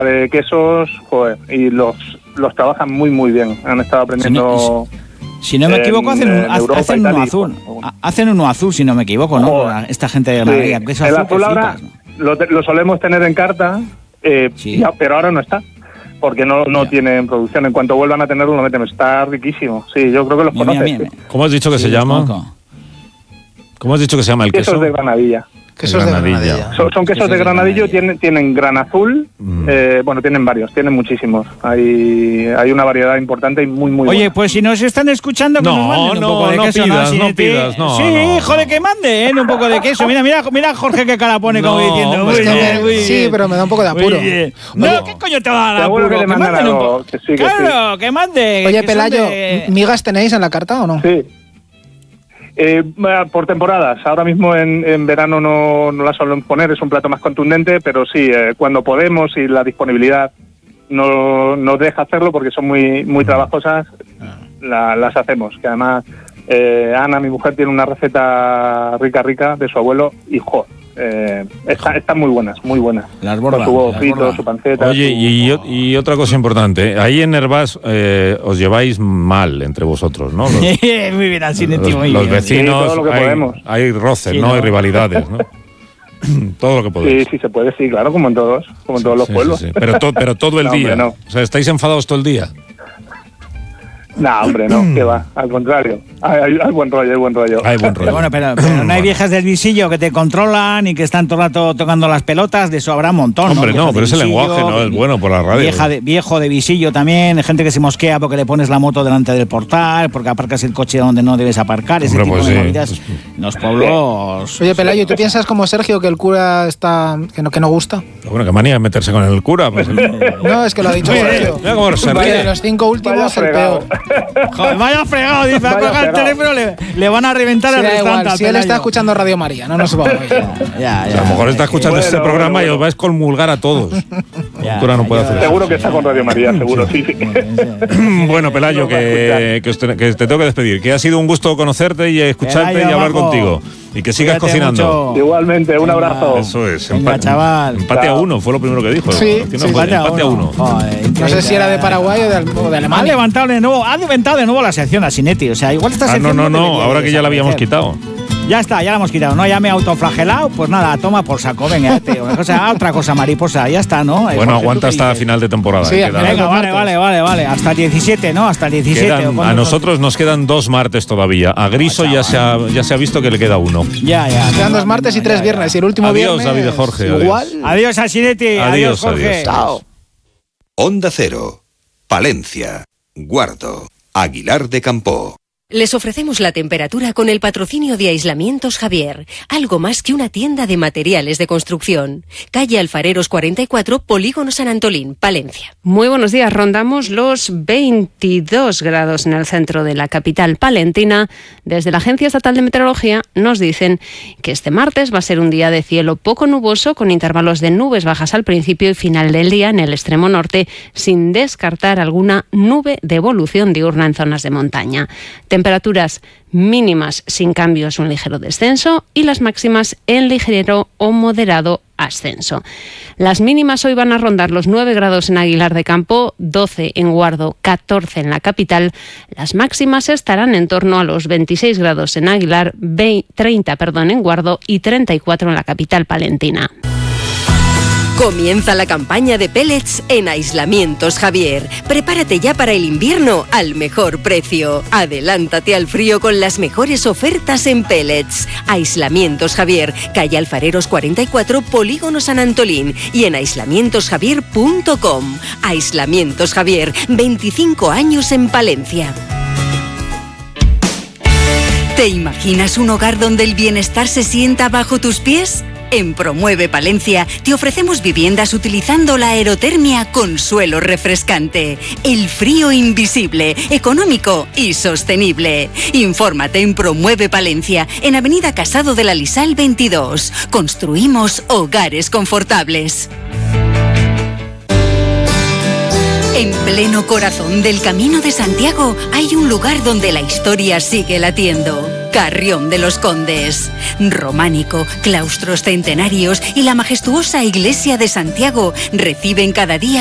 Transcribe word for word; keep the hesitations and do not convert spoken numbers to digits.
de quesos, joder, y los los trabajan muy muy bien. Han estado aprendiendo. Si no, si no me equivoco, hacen, un, Europa, hacen uno Italia, azul. Pues, hacen uno azul, si no me equivoco, ¿no? Joder. Esta gente de Granadilla. Sí. Queso el azul, azul ahora flipas, ¿no? lo, lo solemos tener en carta, eh, sí. ya, pero ahora no está. Porque no, no tienen producción. En cuanto vuelvan a tenerlo, lo meten. Está riquísimo. Sí, yo creo que los conoces. Mira, mira. Sí. ¿Cómo has dicho que sí, se llama? ¿Cómo has dicho que se llama el queso? Quesos de Granadilla. Quesos de Granadilla. Son, son quesos de Granadillo, tienen, tienen gran azul, mm. eh, bueno, tienen varios, tienen muchísimos. Hay hay una variedad importante y muy, muy Oye, buena. Pues si nos están escuchando, que no, nos manden no, un poco de no queso. Pidas, ¿no? no pidas, no, sí, no, joder, que manden un poco de queso. Mira, mira, mira Jorge que cara pone, no, como diciendo. Muy es que bien, me, muy sí, bien. Pero me da un poco de apuro. No, Oye, ¿qué coño te va a dar apuro? Que, que, que manden un poco. Que sí, que claro, sí. que manden. Oye, que Pelayo, de... ¿migas tenéis en la carta o no? Sí. Eh, por temporadas. Ahora mismo en, en verano no, no la solemos poner, es un plato más contundente, pero sí, eh, cuando podemos y la disponibilidad no nos deja hacerlo porque son muy muy trabajosas, la, las hacemos. Que además eh, Ana, mi mujer, tiene una receta rica rica de su abuelo y jo, eh, está, están muy buenas, muy buenas. Las bordas. Con su huevo frito, su panceta. Oye, su... y, y otra cosa importante, ahí en Nervás eh, os lleváis mal entre vosotros, ¿no? Los, muy bien, así los, muy los bien. vecinos, sí, todo lo que hay, podemos. hay roces, sí, ¿no? ¿no? Hay rivalidades, ¿no? Todo lo que podéis. Sí, sí se puede, sí, claro, como en todos, como en todos sí, los sí, pueblos. Sí, sí. Pero, to, pero todo el no, día. Hombre, no. O sea, ¿estáis enfadados todo el día? No, hombre, no, que va, al contrario. Hay, hay, hay buen rollo, hay buen rollo. Hay buen rollo. Bueno, pero, pero no hay viejas del visillo que te controlan y que están todo el rato tocando las pelotas, de eso habrá un montón. Hombre, no, no, pero ese lenguaje no es bueno por la radio. Vieja de, viejo de visillo también, gente que se mosquea porque le pones la moto delante del portal, porque aparcas el coche donde no debes aparcar, ese Hombre, tipo pues de sí. movidas. En los pueblos... Oye, Pelayo, ¿tú piensas como Sergio que el cura está que no, que no gusta? Bueno, qué manía de meterse con el cura. Pues. No, es que lo ha dicho Sergio. Mira cómo se ríe. De los cinco últimos, el peor. Joder, vaya fregado, dice, a colgar el teléfono, le, le van a reventar sí, el restante. Igual, si él está escuchando Radio María, no nos vamos. Ya, ya, ya, a lo mejor está escuchando bueno, este programa bueno, bueno. y os vais a comulgar a todos. Ya, el cura no puede ya, hacer eso. Seguro que está con Radio María, seguro, sí, sí. Bueno, Pelayo, que, que, os te, que te tengo que despedir. Que ha sido un gusto conocerte y escucharte Pelayo, y hablar abajo. contigo. Y que sigas Cuídate cocinando. mucho. Igualmente, un abrazo. Eso es. Venga, Empa- chaval. Empate a uno, fue lo primero que dijo. Sí, No, sí, fue empate a empate a uno. uno. Joder, No sé si era de Paraguay o de, o de Ha Alemania. levantado de nuevo, ha levantado de nuevo la sección a Sinetti. O sea, igual esta Ah, sección no, no, no. debería Ahora que ya la habíamos desaparecer. quitado. Ya está, ya la hemos quitado, ¿no? Ya me he autoflagelado, pues nada, toma por saco, venga, tío. Una cosa, otra cosa, mariposa, ya está, ¿no? Eh, Bueno, Jorge, aguanta ¿tú qué hasta dices? final de temporada. Sí, eh, al queda- final. Venga, Los vale, martes. vale, vale, vale. Hasta el diecisiete, ¿no? Hasta el diecisiete. quedan- ¿o cuándo a nos- nosotros nos quedan dos martes todavía. A Griso ya se, ha, ya se ha visto que le queda uno. Ya, ya. Quedan dos martes y tres Ya, ya. viernes. Y el último Adiós, viernes. David Jorge, adiós. Igual. Adiós a Sinetti, adiós, Adiós, Jorge. adiós. Chao. Onda Cero, Palencia, Guardo, Aguilar de Campoo. Les ofrecemos la temperatura con el patrocinio de Aislamientos Javier, algo más que una tienda de materiales de construcción. Calle Alfareros cuarenta y cuatro, Polígono San Antolín, Palencia. Muy buenos días, rondamos los veintidós grados en el centro de la capital palentina. Desde la Agencia Estatal de Meteorología nos dicen que este martes va a ser un día de cielo poco nuboso, con intervalos de nubes bajas al principio y final del día en el extremo norte, sin descartar alguna nube de evolución diurna en zonas de montaña. Temperaturas mínimas sin cambios, un ligero descenso, y las máximas en ligero o moderado ascenso. Las mínimas hoy van a rondar los nueve grados en Aguilar de Campoo, doce en Guardo, catorce en la capital. Las máximas estarán en torno a los veintiséis grados en Aguilar, treinta perdón, en Guardo y treinta y cuatro en la capital palentina. Comienza la campaña de pellets en Aislamientos Javier. Prepárate ya para el invierno al mejor precio. Adelántate al frío con las mejores ofertas en pellets. Aislamientos Javier, calle Alfareros cuarenta y cuatro, Polígono San Antolín, y en aislamientos javier punto com. Aislamientos Javier, veinticinco años en Palencia. ¿Te imaginas un hogar donde el bienestar se sienta bajo tus pies? En Promueve Palencia te ofrecemos viviendas utilizando la aerotermia con suelo refrescante. El frío invisible, económico y sostenible. Infórmate en Promueve Palencia, en Avenida Casado de la Lisal veintidós. Construimos hogares confortables. En pleno corazón del Camino de Santiago hay un lugar donde la historia sigue latiendo. Carrión de los Condes. Románico, claustros centenarios y la majestuosa iglesia de Santiago reciben cada día